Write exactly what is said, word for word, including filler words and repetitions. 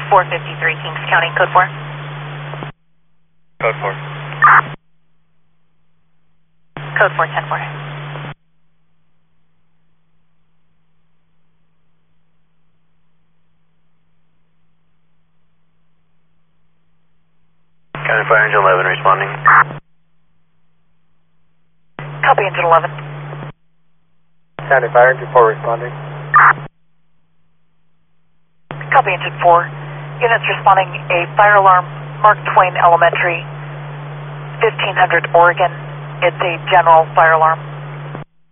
four fifty-three Kings County, code four. Code four. Code four, ten four. County Fire Engine eleven responding. Copy, Engine eleven. County Fire Engine four responding. Copy, Engine four. Units responding, a fire alarm, Mark Twain Elementary, fifteen hundred Oregon. It's a general fire alarm.